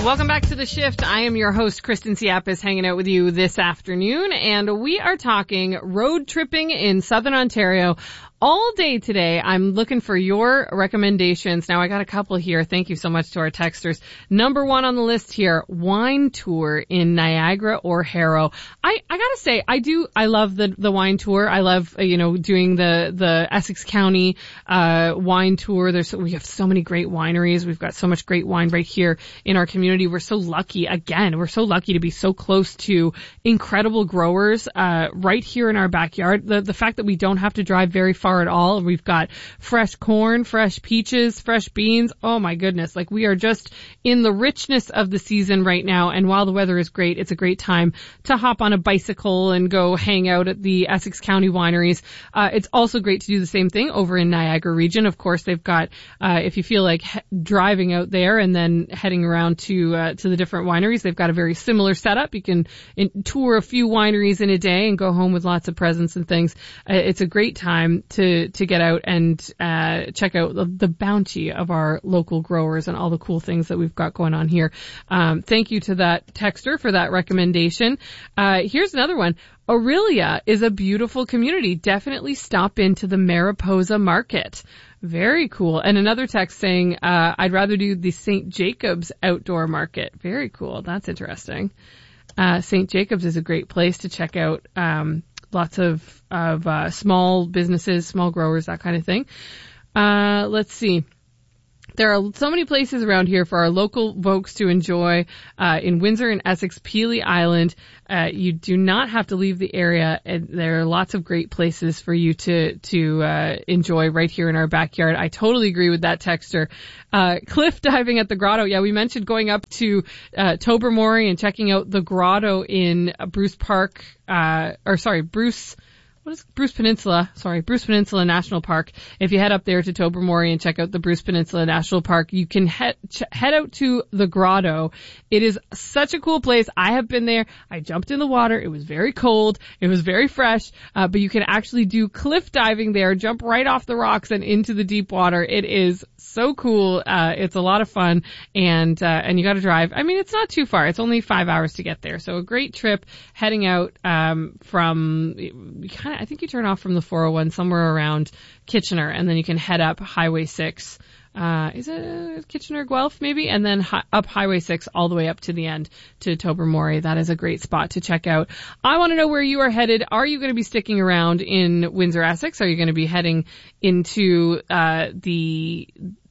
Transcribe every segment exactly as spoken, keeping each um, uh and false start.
Welcome back to The Shift. I am your host, Kristen Siapis, hanging out with you this afternoon, and we are talking road tripping in Southern Ontario. All day today, I'm looking for your recommendations. Now, I got a couple here. Thank you so much to our texters. Number one on the list here, wine tour in Niagara or Harrow. I, I gotta say, I do, I love the, the wine tour. I love, uh, you know, doing the, the Essex County, uh, wine tour. There's, we have so many great wineries. We've got so much great wine right here in our community. We're so lucky. Again, we're so lucky to be so close to incredible growers, uh, right here in our backyard. The, the fact that we don't have to drive very far at all. We've got fresh corn, fresh peaches, fresh beans. Oh my goodness. Like, we are just in the richness of the season right now. And while the weather is great, it's a great time to hop on a bicycle and go hang out at the Essex County wineries. Uh, it's also great to do the same thing over in Niagara region. Of course, they've got, uh, if you feel like he- driving out there and then heading around to, uh, to the different wineries, they've got a very similar setup. You can in- tour a few wineries in a day and go home with lots of presents and things. Uh, it's a great time to to to get out and uh check out the, the bounty of our local growers and all the cool things that we've got going on here. Um thank you to that texter for that recommendation. Uh here's another one. Orillia is a beautiful community. Definitely stop into the Mariposa Market. Very cool. And another text saying, uh I'd rather do the Saint Jacobs Outdoor Market. Very cool. That's interesting. Uh Saint Jacobs is a great place to check out um lots of, of, uh, small businesses, small growers, that kind of thing. Uh, let's see. There are so many places around here for our local folks to enjoy, uh, in Windsor and Essex, Peely Island. Uh, you do not have to leave the area, and there are lots of great places for you to, to, uh, enjoy right here in our backyard. I totally agree with that texter. Uh, cliff diving at the grotto. Yeah, we mentioned going up to, uh, Tobermory and checking out the grotto in Bruce Park, uh, or sorry, Bruce, What is Bruce Peninsula? Sorry, Bruce Peninsula National Park. If you head up there to Tobermory and check out the Bruce Peninsula National Park, you can head ch- head out to the grotto. It is such a cool place. I have been there. I jumped in the water. It was very cold. It was very fresh. Uh, but you can actually do cliff diving there, jump right off the rocks and into the deep water. It is so cool. Uh, it's a lot of fun, and uh, and you got to drive. I mean, it's not too far. It's only five hours to get there. So a great trip heading out um, from kind of. I think you turn off from the four oh one somewhere around Kitchener, and then you can head up Highway six. Uh, is it Kitchener Guelph maybe? And then hi- up Highway six all the way up to the end to Tobermory. That is a great spot to check out. I want to know where you are headed. Are you going to be sticking around in Windsor, Essex? Are you going to be heading into, uh, the,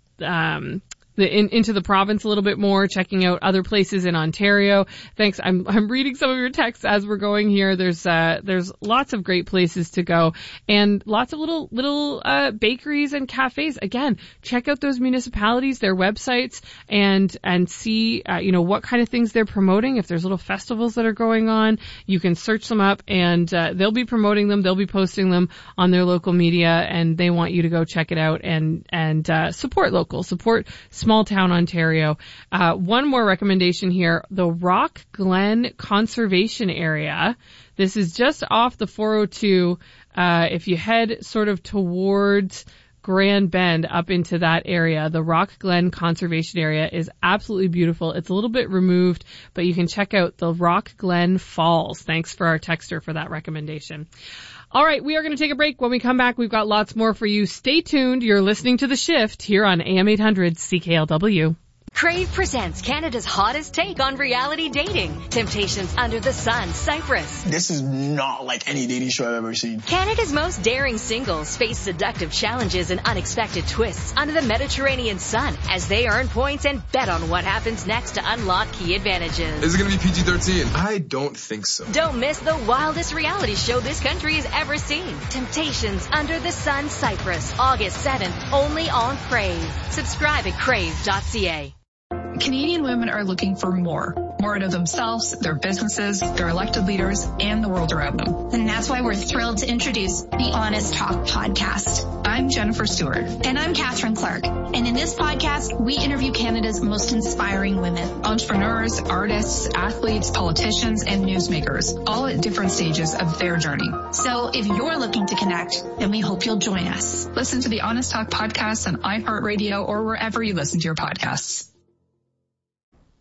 um, The, in, into the province a little bit more, checking out other places in Ontario? Thanks. I'm, I'm reading some of your texts as we're going here. There's, uh, there's lots of great places to go and lots of little, little, uh, bakeries and cafes. Again, check out those municipalities, their websites, and, and see, uh, you know, what kind of things they're promoting. If there's little festivals that are going on, you can search them up, and, uh, they'll be promoting them. They'll be posting them on their local media, and they want you to go check it out and, and, uh, support local, support small town Ontario. Uh, one more recommendation here, the Rock Glen Conservation Area. This is just off the four oh two. Uh, if you head sort of towards Grand Bend up into that area, the Rock Glen Conservation Area is absolutely beautiful. It's a little bit removed, but you can check out the Rock Glen Falls. Thanks for our texter for that recommendation. All right, we are going to take a break. When we come back, we've got lots more for you. Stay tuned. You're listening to The Shift here on A M eight hundred C K L W. Crave presents Canada's hottest take on reality dating. Temptations Under the Sun, Cyprus. This is not like any dating show I've ever seen. Canada's most daring singles face seductive challenges and unexpected twists under the Mediterranean sun as they earn points and bet on what happens next to unlock key advantages. Is it going to be P G thirteen? I don't think so. Don't miss the wildest reality show this country has ever seen. Temptations Under the Sun, Cyprus, August seventh, only on Crave. Subscribe at crave dot c a. Canadian women are looking for more. More out of themselves, their businesses, their elected leaders, and the world around them. And that's why we're thrilled to introduce the Honest Talk podcast. I'm Jennifer Stewart. And I'm Catherine Clark. And in this podcast, we interview Canada's most inspiring women. Entrepreneurs, artists, athletes, politicians, and newsmakers, all at different stages of their journey. So if you're looking to connect, then we hope you'll join us. Listen to the Honest Talk podcast on iHeartRadio or wherever you listen to your podcasts.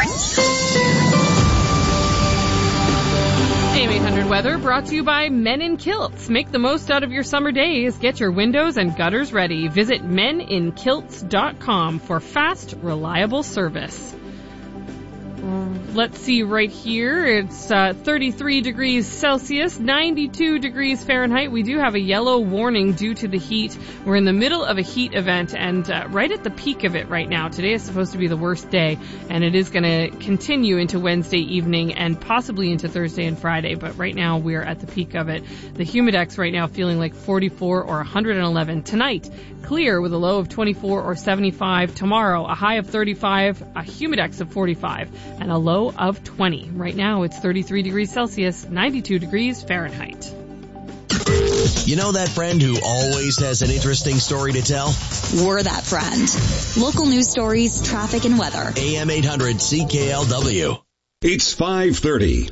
A M eight hundred weather brought to you by Men in Kilts. Make the most out of your summer days. Get your windows and gutters ready. Visit men in kilts dot com for fast, reliable service. Let's see right here. It's uh, thirty-three degrees Celsius, ninety-two degrees Fahrenheit. We do have a yellow warning due to the heat. We're in the middle of a heat event and uh, right at the peak of it right now. Today is supposed to be the worst day, and it is going to continue into Wednesday evening and possibly into Thursday and Friday. But right now we're at the peak of it. The Humidex right now feeling like forty-four or one hundred eleven. Tonight, clear with a low of twenty-four or seventy-five. Tomorrow, a high of thirty-five, a Humidex of forty-five, and a low of twenty. Right now, it's thirty-three degrees Celsius, ninety-two degrees Fahrenheit. You know that friend who always has an interesting story to tell? We're that friend. Local news stories, traffic, and weather. A M eight hundred C K L W. It's five thirty.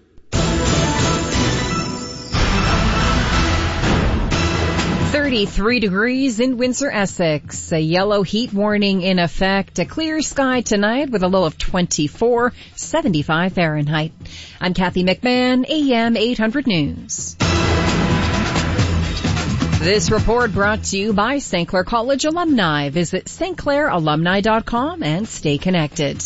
thirty-three degrees in Windsor, Essex. A yellow heat warning in effect. A clear sky tonight with a low of twenty-four, seventy-five Fahrenheit. I'm Kathy McMahon, A M eight hundred News. This report brought to you by Saint Clair College alumni. Visit S T Clair alumni dot com and stay connected.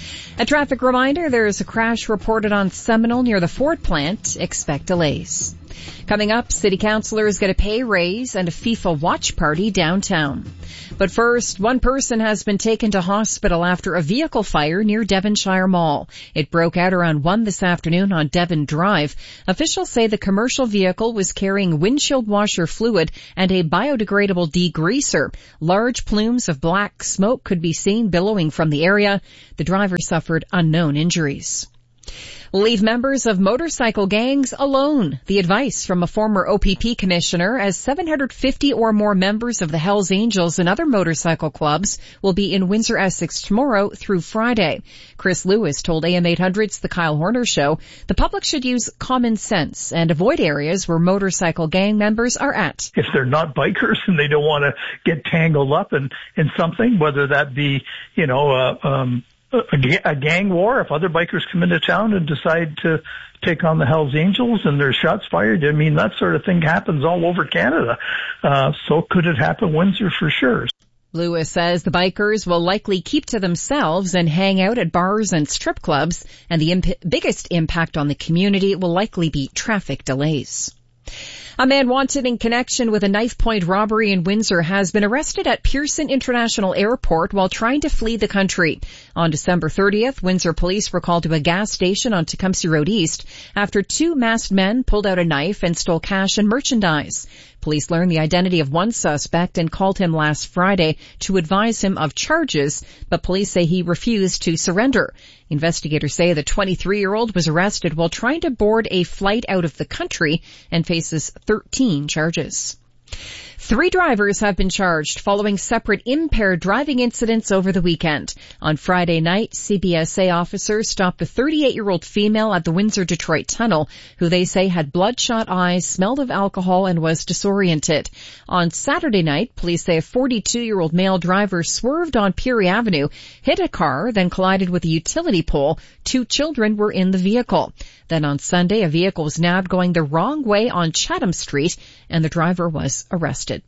A traffic reminder, there is a crash reported on Seminole near the Ford plant. Expect delays. Coming up, city councilors get a pay raise and a FIFA watch party downtown. But first, one person has been taken to hospital after a vehicle fire near Devonshire Mall. It broke out around one this afternoon on Devon Drive. Officials say the commercial vehicle was carrying windshield washer fluid and a biodegradable degreaser. Large plumes of black smoke could be seen billowing from the area. The driver suffered unknown injuries. Leave members of motorcycle gangs alone. The advice from a former O P P commissioner, as seven hundred fifty or more members of the Hells Angels and other motorcycle clubs will be in Windsor, Essex tomorrow through Friday. Chris Lewis told A M eight hundred's The Kyle Horner Show the public should use common sense and avoid areas where motorcycle gang members are at. If they're not bikers and they don't want to get tangled up in, in something, whether that be, you know, uh, um, A, a gang war, if other bikers come into town and decide to take on the Hells Angels and there's shots fired, I mean, that sort of thing happens all over Canada. Uh, so could it happen in Windsor? For sure. Lewis says the bikers will likely keep to themselves and hang out at bars and strip clubs, and the imp- biggest impact on the community will likely be traffic delays. A man wanted in connection with a knife-point robbery in Windsor has been arrested at Pearson International Airport while trying to flee the country. On December thirtieth, Windsor police were called to a gas station on Tecumseh Road East after two masked men pulled out a knife and stole cash and merchandise. Police learned the identity of one suspect and called him last Friday to advise him of charges, but police say he refused to surrender. Investigators say the twenty-three-year-old was arrested while trying to board a flight out of the country and faces thirteen charges. Three drivers have been charged following separate impaired driving incidents over the weekend. On Friday night, C B S A officers stopped a thirty-eight-year-old female at the Windsor-Detroit Tunnel, who they say had bloodshot eyes, smelled of alcohol, and was disoriented. On Saturday night, police say a forty-two-year-old male driver swerved on Peary Avenue, hit a car, then collided with a utility pole. Two children were in the vehicle. Then on Sunday, a vehicle was nabbed going the wrong way on Chatham Street, and the driver was arrested.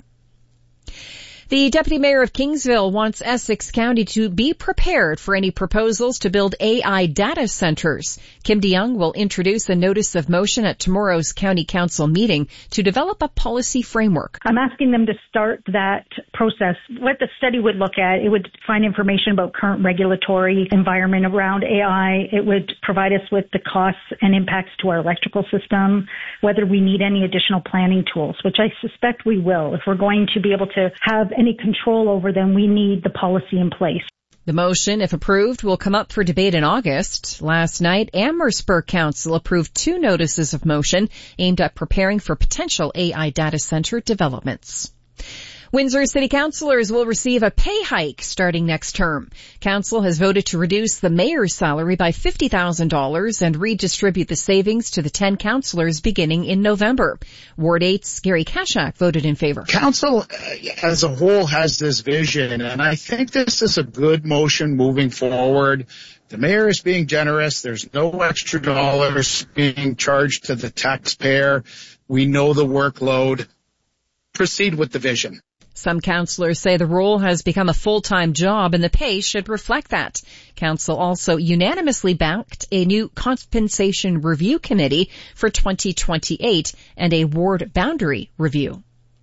The Deputy Mayor of Kingsville wants Essex County to be prepared for any proposals to build A I data centers. Kim DeYoung will introduce a notice of motion at tomorrow's County Council meeting to develop a policy framework. I'm asking them to start that process. What the study would look at, it would find information about current regulatory environment around A I. It would provide us with the costs and impacts to our electrical system, whether we need any additional planning tools, which I suspect we will. If we're going to be able to have any control over them, we need the policy in place. The motion, if approved, will come up for debate in August. Last night, Amherstburg Council approved two notices of motion aimed at preparing for potential A I data center developments. Windsor City Councillors will receive a pay hike starting next term. Council has voted to reduce the mayor's salary by fifty thousand dollars and redistribute the savings to the ten councillors beginning in November. Ward eight's Gary Kashak voted in favor. Council as a whole has this vision, and I think this is a good motion moving forward. The mayor is being generous. There's no extra dollars being charged to the taxpayer. We know the workload. Proceed with the vision. Some councillors say the role has become a full-time job and the pay should reflect that. Council also unanimously backed a new compensation review committee for twenty twenty-eight and a ward boundary review.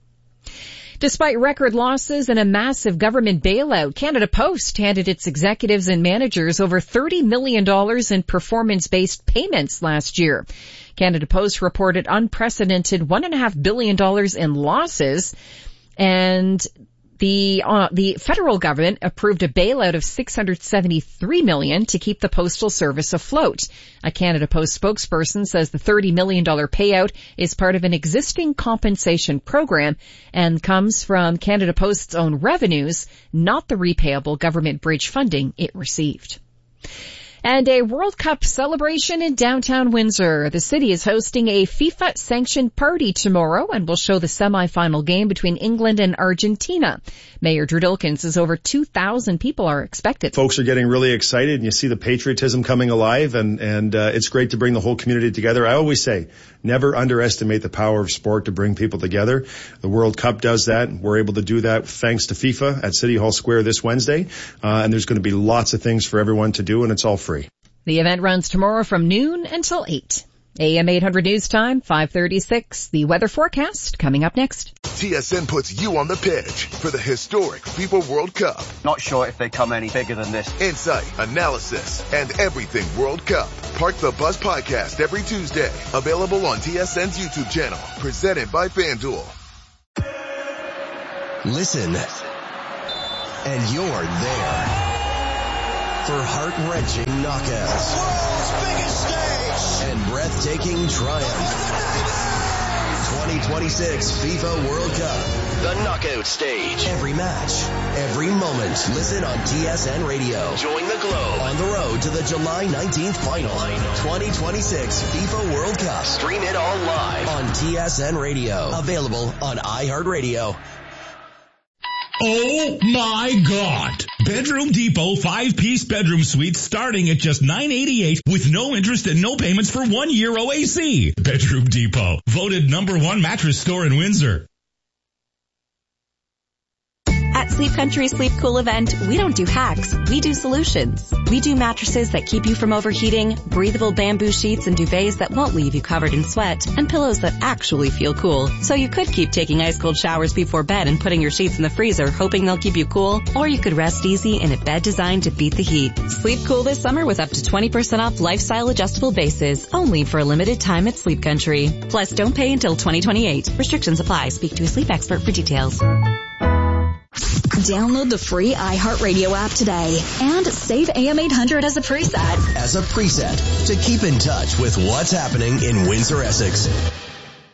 Despite record losses and a massive government bailout, Canada Post handed its executives and managers over thirty million dollars in performance-based payments last year. Canada Post reported unprecedented one point five billion dollars in losses, and the uh, the federal government approved a bailout of six hundred seventy-three million dollars to keep the postal service afloat. A Canada Post spokesperson says the thirty million dollars payout is part of an existing compensation program and comes from Canada Post's own revenues, not the repayable government bridge funding it received. And a World Cup celebration in downtown Windsor. The city is hosting a FIFA-sanctioned party tomorrow and will show the semi-final game between England and Argentina. Mayor Drew Dilkens says over two thousand people are expected. Folks are getting really excited, and you see the patriotism coming alive, and, and uh, it's great to bring the whole community together. I always say, never underestimate the power of sport to bring people together. The World Cup does that. We're able to do that thanks to FIFA at City Hall Square this Wednesday, uh, and there's going to be lots of things for everyone to do, and it's all free. The event runs tomorrow from noon until eight. A M eight hundred News Time, five thirty-six. The weather forecast coming up next. T S N puts you on the pitch for the historic FIFA World Cup. Not sure if they come any bigger than this. Insight, analysis, and everything World Cup. Park the Bus podcast every Tuesday. Available on T S N's YouTube channel. Presented by FanDuel. Listen, and you're there. For heart-wrenching knockouts. World's biggest stage. And breathtaking triumph. twenty twenty-six FIFA World Cup. The knockout stage. Every match. Every moment. Listen on T S N Radio. Join the globe on the road to the July nineteenth final. twenty twenty-six FIFA World Cup. Stream it all live on T S N Radio. Available on iHeartRadio. Oh my God! Bedroom Depot five-piece bedroom suite starting at just nine eighty-eight with no interest and no payments for one year O A C. Bedroom Depot, voted number one mattress store in Windsor. At Sleep Country Sleep Cool event, we don't do hacks, we do solutions. We do mattresses that keep you from overheating, breathable bamboo sheets and duvets that won't leave you covered in sweat, and pillows that actually feel cool. So you could keep taking ice cold showers before bed and putting your sheets in the freezer hoping they'll keep you cool, or you could rest easy in a bed designed to beat the heat. Sleep cool this summer with up to twenty percent off lifestyle adjustable bases, only for a limited time at Sleep Country. Plus, don't pay until twenty twenty-eight. Restrictions apply. Speak to a sleep expert for details. Download the free iHeartRadio app today and save A M eight hundred as a preset. As a preset to keep in touch with what's happening in Windsor, Essex.